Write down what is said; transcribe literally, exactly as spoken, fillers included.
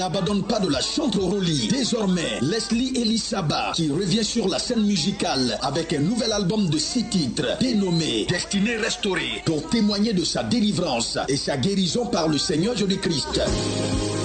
N'abandonne pas de la chanter au lit. Désormais, Leslie Elisaba qui revient sur la scène musicale avec un nouvel album de six titres dénommé Destinée restaurée pour témoigner de sa délivrance et sa guérison par le Seigneur Jésus-Christ.